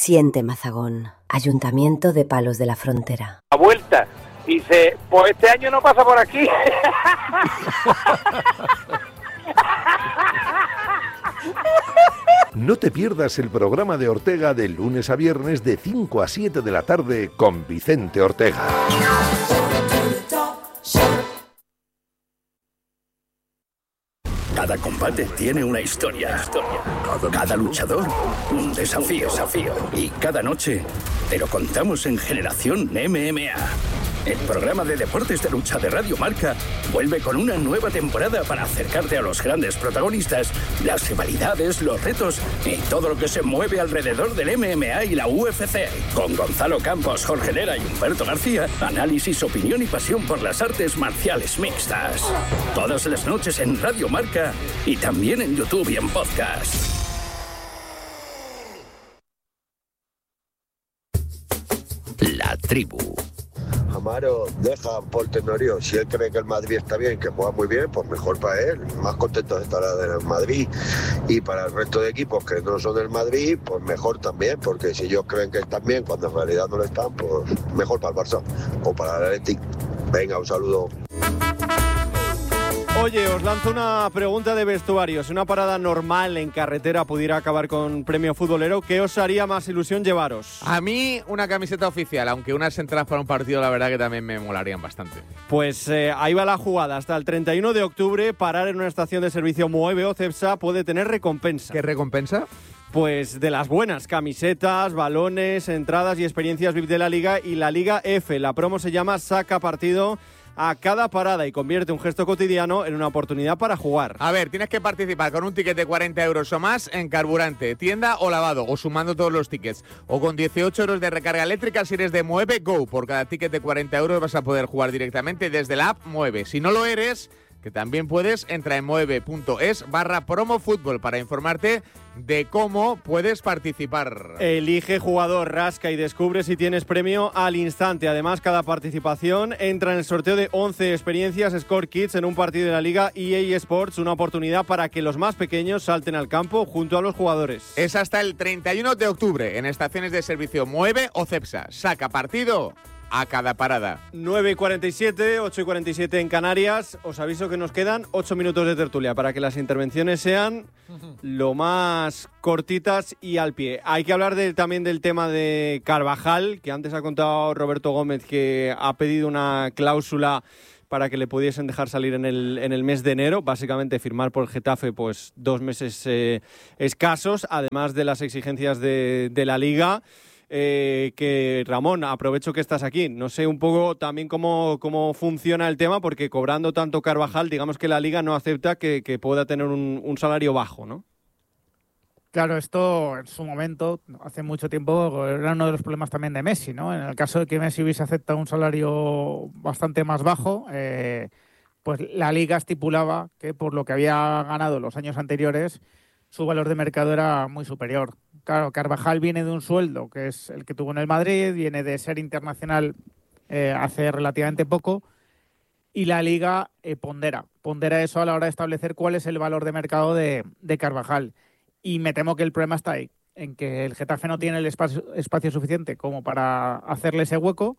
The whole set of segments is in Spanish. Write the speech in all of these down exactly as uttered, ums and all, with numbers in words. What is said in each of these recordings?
Siente Mazagón, Ayuntamiento de Palos de la Frontera. A vuelta, dice, pues este año no pasa por aquí. No te pierdas el programa de Ortega de lunes a viernes de cinco a siete de la tarde con Vicente Ortega. Cada combate tiene una historia. Cada luchador, un desafío. desafío. Y cada noche te lo contamos en Generación M M A. El programa de deportes de lucha de Radio Marca vuelve con una nueva temporada para acercarte a los grandes protagonistas, las rivalidades, los retos y todo lo que se mueve alrededor del M M A y la U F C. Con Gonzalo Campos, Jorge Lera y Humberto García, análisis, opinión y pasión por las artes marciales mixtas. Todas las noches en Radio Marca y también en YouTube y en podcast. La tribu. Amaro, deja por Tenorio. Si él cree que el Madrid está bien, que juega muy bien, pues mejor para él. Más contento estará del Madrid. Y para el resto de equipos que no son del Madrid, pues mejor también, porque si ellos creen que están bien cuando en realidad no lo están, pues mejor para el Barça o para el Athletic. Venga, un saludo. Oye, os lanzo una pregunta de vestuario. Si una parada normal en carretera pudiera acabar con premio futbolero, ¿qué os haría más ilusión llevaros? A mí, una camiseta oficial, aunque unas entradas para un partido, la verdad que también me molarían bastante. Pues eh, ahí va la jugada. Hasta el treinta y uno de octubre, parar en una estación de servicio Moeve o Cepsa puede tener recompensa. ¿Qué recompensa? Pues de las buenas, camisetas, balones, entradas y experiencias V I P de la Liga y la Liga F. La promo se llama Saca Partido a cada parada y convierte un gesto cotidiano en una oportunidad para jugar. A ver, tienes que participar con un ticket de cuarenta euros o más en carburante, tienda o lavado, o sumando todos los tickets, o con dieciocho euros de recarga eléctrica si eres de Mueve Go. Por cada ticket de cuarenta euros vas a poder jugar directamente desde la app Mueve. Si no lo eres, que también puedes, entra en mueve.es barra promofútbol para informarte de cómo puedes participar. Elige jugador, rasca y descubre si tienes premio al instante. Además, cada participación entra en el sorteo de once experiencias Score Kids en un partido de la Liga E A Sports, una oportunidad para que los más pequeños salten al campo junto a los jugadores. Es hasta el treinta y uno de octubre en estaciones de servicio Mueve o Cepsa. Saca partido a cada parada. nueve y cuarenta y siete, ocho y cuarenta y siete en Canarias. Os aviso que nos quedan ocho minutos de tertulia para que las intervenciones sean lo más cortitas y al pie. Hay que hablar de, también del tema de Carvajal, que antes ha contado Roberto Gómez que ha pedido una cláusula para que le pudiesen dejar salir en el, en el mes de enero, básicamente firmar por el Getafe pues dos meses eh, escasos, además de las exigencias de, de la Liga. Eh, que Ramón, aprovecho que estás aquí, no sé un poco también cómo, cómo funciona el tema, porque cobrando tanto Carvajal, digamos que la Liga no acepta que, que pueda tener un, un salario bajo, ¿no? Claro, esto en su momento, hace mucho tiempo, era uno de los problemas también de Messi, ¿no? En el caso de que Messi hubiese aceptado un salario bastante más bajo, eh, pues la Liga estipulaba que por lo que había ganado los años anteriores, su valor de mercado era muy superior. Claro, Carvajal viene de un sueldo que es el que tuvo en el Madrid, viene de ser internacional eh, hace relativamente poco, y la Liga eh, pondera, pondera eso a la hora de establecer cuál es el valor de mercado de, de Carvajal. Y me temo que el problema está ahí, en que el Getafe no tiene el espacio, espacio suficiente como para hacerle ese hueco,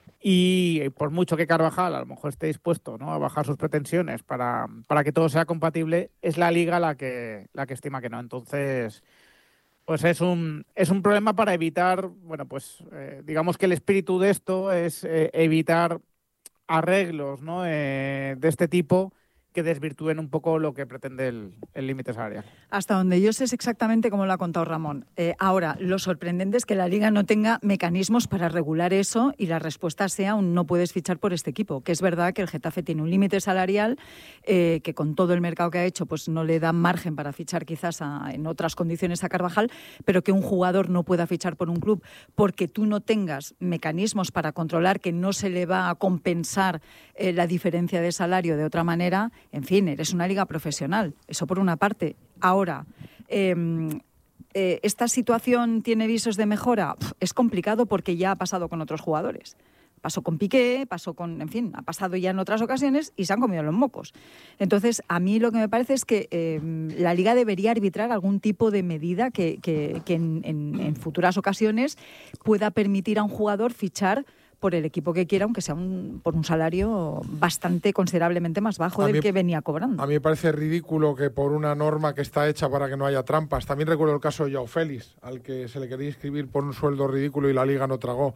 y por mucho que Carvajal a lo mejor esté dispuesto, ¿no?, a bajar sus pretensiones para, para que todo sea compatible, es la Liga la que, la que estima que no. Entonces, pues es un, es un problema para evitar, bueno, pues eh, digamos que el espíritu de esto es eh, evitar arreglos, ¿no?, eh, de este tipo que desvirtúen un poco lo que pretende el límite salarial. Hasta donde yo sé es exactamente como lo ha contado Ramón. Eh, ahora, lo sorprendente es que la Liga no tenga mecanismos para regular eso y la respuesta sea un no puedes fichar por este equipo, que es verdad que el Getafe tiene un límite salarial eh, que con todo el mercado que ha hecho pues no le da margen para fichar quizás a, en otras condiciones a Carvajal, pero que un jugador no pueda fichar por un club porque tú no tengas mecanismos para controlar que no se le va a compensar eh, la diferencia de salario de otra manera. En fin, eres una liga profesional, eso por una parte. Ahora, eh, eh, ¿esta situación tiene visos de mejora? Pff, es complicado porque ya ha pasado con otros jugadores. Pasó con Piqué, pasó con, en fin, ha pasado ya en otras ocasiones y se han comido los mocos. Entonces, a mí lo que me parece es que eh, la Liga debería arbitrar algún tipo de medida que, que, que en, en, en futuras ocasiones pueda permitir a un jugador fichar por el equipo que quiera, aunque sea un, por un salario bastante considerablemente más bajo a del mí, que venía cobrando. A mí me parece ridículo que por una norma que está hecha para que no haya trampas. También recuerdo el caso de Joao Félix, al que se le quería inscribir por un sueldo ridículo y la Liga no tragó.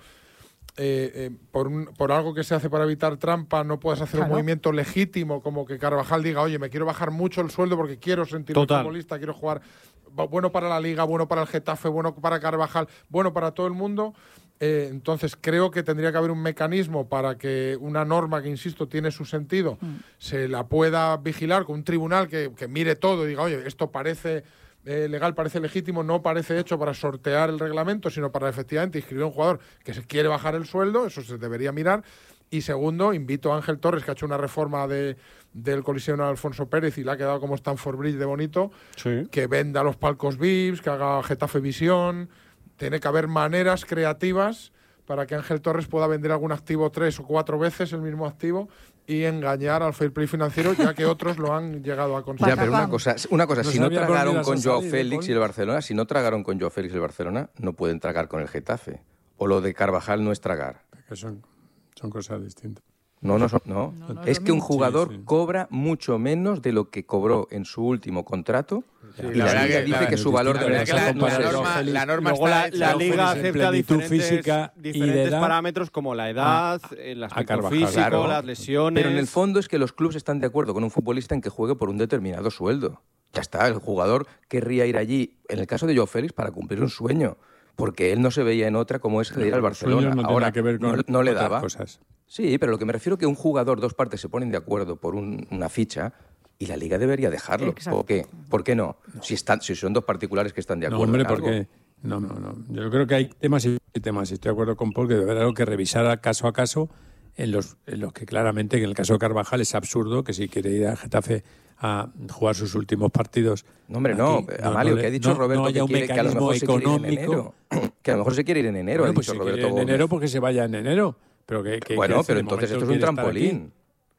Eh, eh, por, un, por algo que se hace para evitar trampa no puedes hacer claro. un movimiento legítimo como que Carvajal diga, oye, me quiero bajar mucho el sueldo porque quiero sentirme futbolista, quiero jugar bueno para la Liga, bueno para el Getafe, bueno para Carvajal, bueno para todo el mundo. Eh, entonces creo que tendría que haber un mecanismo para que una norma que, insisto, tiene su sentido, mm. se la pueda vigilar con un tribunal que, que mire todo y diga, oye, esto parece eh, legal, parece legítimo, no parece hecho para sortear el reglamento, sino para efectivamente inscribir a un jugador que se quiere bajar el sueldo, eso se debería mirar. Y segundo, invito a Ángel Torres, que ha hecho una reforma de, del Coliseo de Alfonso Pérez y le ha quedado como Stamford Bridge de bonito, sí. que venda los palcos V I Ps, que haga Getafe Visión. Tiene que haber maneras creativas para que Ángel Torres pueda vender algún activo tres o cuatro veces el mismo activo y engañar al fair play financiero, ya que otros lo han llegado a conseguir. Ya, pero una cosa, una cosa no si no tragaron con Joao Félix y el Barcelona, si no tragaron con Joao Félix y el Barcelona, no pueden tragar con el Getafe. O lo de Carvajal no es tragar. Que son, son cosas distintas. No, no, no. no, no es, es que un jugador sí, sí. cobra mucho menos de lo que cobró en su último contrato sí, y la, la Liga que, dice la, que su valor de mercado... La, la norma, la norma Luego está la, la Liga acepta diferentes, física diferentes edad, parámetros como la edad, a, el aspecto físico, claro. las lesiones... Pero en el fondo es que los clubes están de acuerdo con un futbolista en que juegue por un determinado sueldo. Ya está, el jugador querría ir allí, en el caso de Joao Félix, para cumplir un sueño. Porque él no se veía en otra como es de ir al Barcelona. No Ahora que ver con no, no le daba. Cosas. Sí, pero lo que me refiero es que un jugador, dos partes se ponen de acuerdo por un, una ficha y la Liga debería dejarlo. Exacto. ¿Por qué? ¿Por qué no? Si, están, si son dos particulares que están de acuerdo. No, hombre, en algo. porque no, no, no. Yo creo que hay temas y temas. Estoy de acuerdo con Paul que debe haber algo que revisar caso a caso en los, en los que claramente, en el caso de Carvajal, es absurdo que si quiere ir a Getafe a jugar sus últimos partidos. No, hombre, no, aquí, Amalio, no, que ha dicho no, Roberto no que, quiere, que a lo mejor económico, se quiere ir en enero. Que a lo mejor se quiere ir en enero, bueno, ha pues dicho si Roberto quiere ir en enero porque se vaya en enero. Pero que, que, bueno, que pero entonces esto es un trampolín.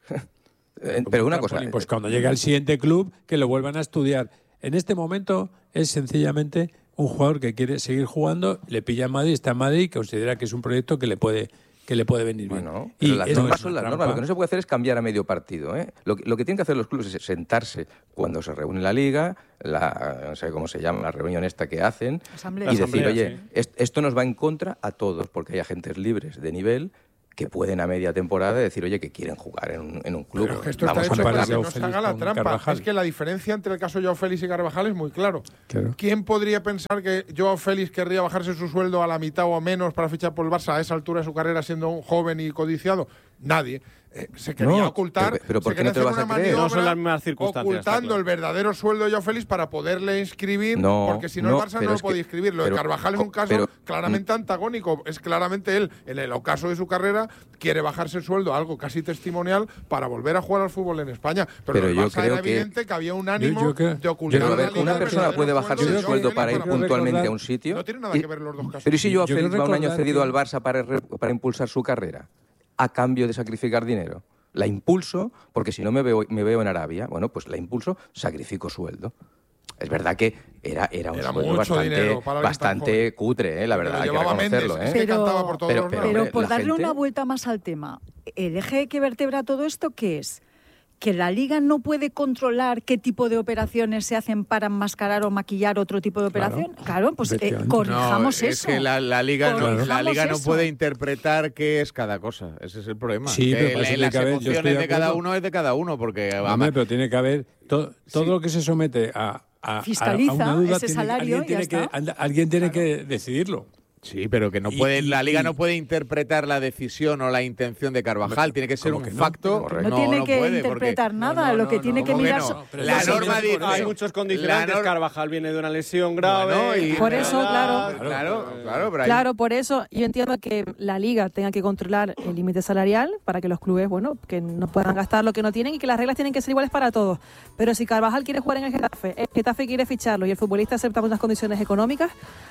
Pero una cosa... Pues cuando llegue al siguiente club, que lo vuelvan a estudiar. En este momento es sencillamente un jugador que quiere seguir jugando, le pilla en Madrid, está en Madrid y considera que es un proyecto que le puede... que le puede venir bien. Bueno, pero y las normas son las normas. Lo que no se puede hacer es cambiar a medio partido. ¿eh? Lo, que, lo que tienen que hacer los clubes es sentarse cuando se reúne la Liga, la, no sé cómo se llama, la reunión esta que hacen, Asamblea. y decir, Asamblea, oye, sí. esto nos va en contra a todos, porque hay agentes libres de nivel que pueden a media temporada decir, oye, que quieren jugar en un, en un club. Pero que esto Vamos está hecho para que no Félix se haga la trampa. Carvajal. Es que la diferencia entre el caso de Joao Félix y Carvajal es muy claro. claro. ¿Quién podría pensar que Joao Félix querría bajarse su sueldo a la mitad o menos para fichar por el Barça a esa altura de su carrera siendo un joven y codiciado? Nadie. Eh, se quería no, ocultar, pero, pero ¿por se qué no te lo vas a creer? No son las mismas circunstancias. Ocultando claro. el verdadero sueldo de Joao Félix para poderle inscribir, no, porque si no, no el Barça no lo puede inscribir. Lo pero, de Carvajal es un caso pero, claramente antagónico. Es claramente él, en el ocaso de su carrera, quiere bajarse el sueldo, algo casi testimonial, para volver a jugar al fútbol en España. Pero, pero el yo Barça creo era que evidente que había un ánimo yo, yo creo, de ocultar yo, la ver, Liga. Una persona puede bajarse el sueldo para ir puntualmente recordar, a un sitio. No tiene nada que ver los dos casos. Pero ¿y si Joao Félix va un año cedido al Barça para, para impulsar su carrera, a cambio de sacrificar dinero? La impulso, porque si no me veo, me veo en Arabia, bueno, pues la impulso, sacrifico sueldo. Es verdad que era, era un era sueldo bastante, bastante cutre, ¿eh? La verdad, hay que reconocerlo. Mendes, ¿eh? es que cantaba por todos pero, los pero, lados. pero por darle gente... una vuelta más al tema, el eje que vertebra todo esto, ¿qué es? Que la Liga no puede controlar qué tipo de operaciones se hacen para enmascarar o maquillar otro tipo de operación. Claro, claro pues eh, corrijamos no, eso. Es que la, la Liga, no, la Liga no eso. puede interpretar qué es cada cosa. Ese es el problema. Sí, que pero la, tiene las que haber, emociones de, de cada uno es de cada uno. Porque, Hombre, pero tiene que haber to, todo sí. lo que se somete a, a, Fiscaliza a una duda. ese Tiene, salario alguien, tiene que, alguien tiene claro. que decidirlo. Sí, pero que no puede, y, y, la Liga no puede interpretar la decisión o la intención de Carvajal, tiene que ser un que no? facto. No, no tiene no que puede, interpretar porque... nada, no, no, lo que no, tiene no, que mirar... No. La norma dice... Hay muchos condicionantes, nor... Carvajal viene de una lesión grave... Bueno, y por eso, claro, claro, claro, claro, pero hay... claro, por eso yo entiendo que la Liga tenga que controlar el límite salarial para que los clubes, bueno, que no puedan gastar lo que no tienen y que las reglas tienen que ser iguales para todos. Pero si Carvajal quiere jugar en el Getafe, el Getafe quiere ficharlo y el futbolista acepta unas condiciones económicas,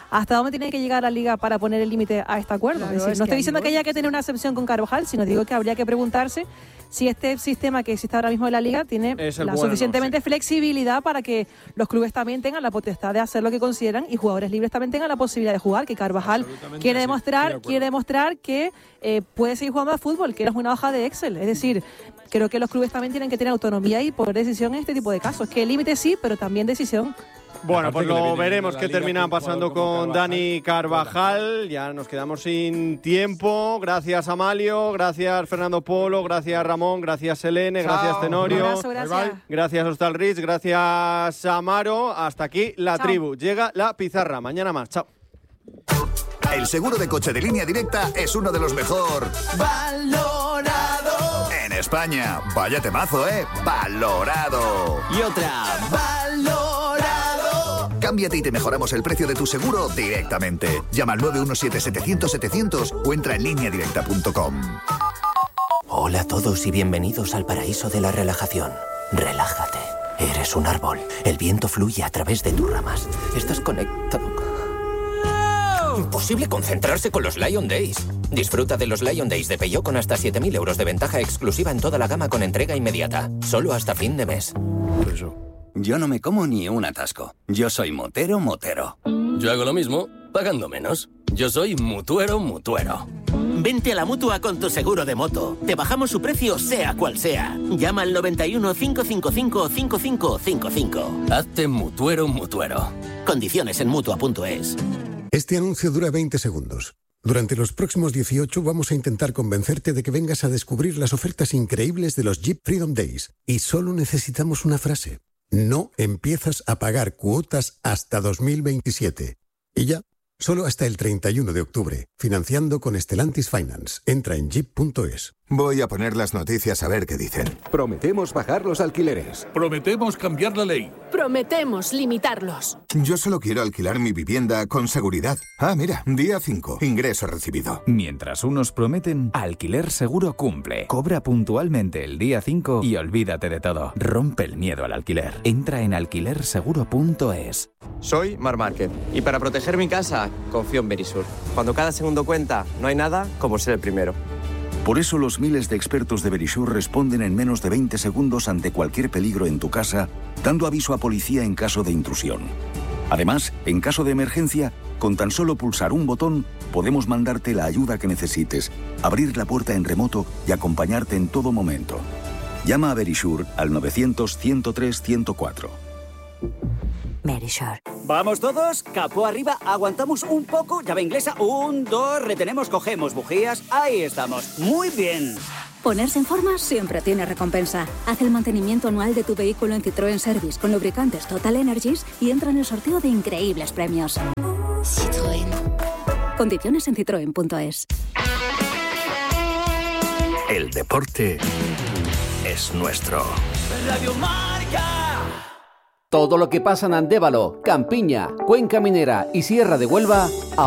¿hasta dónde tiene que llegar la Liga para poner el límite a este acuerdo? Claro, es decir, es no estoy diciendo que haya que tener una excepción con Carvajal, sino digo que habría que preguntarse si este sistema que existe ahora mismo en la Liga tiene la bueno, suficientemente no, sí. flexibilidad para que los clubes también tengan la potestad de hacer lo que consideran y jugadores libres también tengan la posibilidad de jugar, que Carvajal quiere demostrar, quiere demostrar que eh, puede seguir jugando a fútbol, que no es una hoja de Excel. Es decir, creo que los clubes también tienen que tener autonomía y poder decisión en este tipo de casos, que el límite sí, pero también decisión. Bueno, pues lo veremos qué termina pasando con Dani Carvajal. Ya nos quedamos sin tiempo. Gracias, Amalio. Gracias, Fernando Polo. Gracias, Ramón. Gracias, Selene. Chao. Gracias, Tenorio. Abrazo, gracias. Gracias, Hostal Rich. Gracias, Amaro. Hasta aquí la Chao. Tribu. Llega la pizarra. Mañana más. Chao. El seguro de coche de Línea Directa es uno de los mejor valorado en España. Vaya temazo, ¿eh? Valorado. Y otra. Valorado. Cámbiate y te mejoramos el precio de tu seguro directamente. Llama al nueve uno siete, setecientos, setecientos o entra en línea directa punto com. Hola a todos y bienvenidos al paraíso de la relajación. Relájate. Eres un árbol. El viento fluye a través de tus ramas. Estás conectado. Imposible concentrarse con los Lion Days. Disfruta de los Lion Days de Peugeot con hasta siete mil euros de ventaja exclusiva en toda la gama con entrega inmediata. Solo hasta fin de mes. Eso. Yo no me como ni un atasco. Yo soy motero, motero. Yo hago lo mismo, pagando menos. Yo soy mutuero, mutuero. Vente a la Mutua con tu seguro de moto. Te bajamos su precio sea cual sea. Llama al noventa y uno, cinco cinco cinco, cinco cinco cinco cinco. Hazte mutuero, mutuero. Condiciones en Mutua punto es. Este anuncio dura veinte segundos. Durante los próximos dieciocho vamos a intentar convencerte de que vengas a descubrir las ofertas increíbles de los Jeep Freedom Days. Y solo necesitamos una frase. No empiezas a pagar cuotas hasta dos mil veintisiete. Y ya, solo hasta el treinta y uno de octubre. Financiando con Stellantis Finance. Entra en jeep punto es. Voy a poner las noticias a ver qué dicen. Prometemos bajar los alquileres. Prometemos cambiar la ley. Prometemos limitarlos. Yo solo quiero alquilar mi vivienda con seguridad. Ah, mira, día cinco. Ingreso recibido. Mientras unos prometen, Alquiler Seguro cumple. Cobra puntualmente el día cinco y olvídate de todo. Rompe el miedo al alquiler. Entra en alquiler seguro punto es. Soy Mar Márquez y para proteger mi casa confío en Verisur. Cuando cada segundo cuenta, no hay nada como ser el primero. Por eso los miles de expertos de Verisur responden en menos de veinte segundos ante cualquier peligro en tu casa, dando aviso a policía en caso de intrusión. Además, en caso de emergencia, con tan solo pulsar un botón, podemos mandarte la ayuda que necesites, abrir la puerta en remoto y acompañarte en todo momento. Llama a Verisur al novecientos, ciento tres, ciento cuatro. Verisur. ¿Vamos todos? Capó arriba, aguantamos un poco, llave inglesa, un, dos, retenemos, cogemos bujías, ahí estamos. Muy bien. Ponerse en forma siempre tiene recompensa. Haz el mantenimiento anual de tu vehículo en Citroën Service con lubricantes Total Energies y entra en el sorteo de increíbles premios. Citroën. Condiciones en citroen punto es. El deporte es nuestro. Radio Marca. Todo lo que pasa en Andévalo, Campiña, Cuenca Minera y Sierra de Huelva